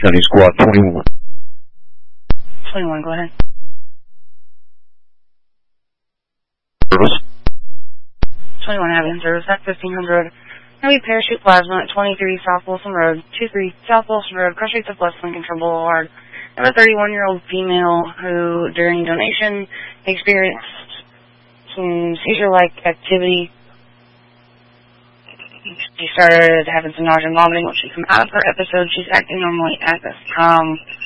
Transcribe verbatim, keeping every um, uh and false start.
County Squad twenty-one. twenty-one, go ahead. Service. twenty-one, having service at fifteen hundred. Heavy Parachute Plasma at twenty-three South Wilson Road, twenty-three South Wilson Road, cross streets of West Lincoln Control Boulevard. I have a thirty-one-year-old female who, during donation, experienced some seizure-like activity. She started having some nausea and vomiting when she came out of her episode. She's acting normally at this time.